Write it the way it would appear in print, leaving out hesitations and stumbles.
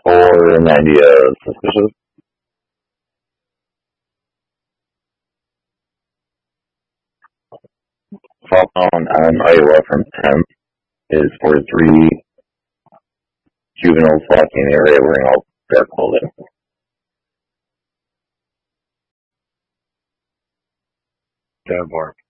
490 suspicious. Foxhound on Iowa from 10 is for 3 juveniles walking in the area wearing all dark clothing. Deborah.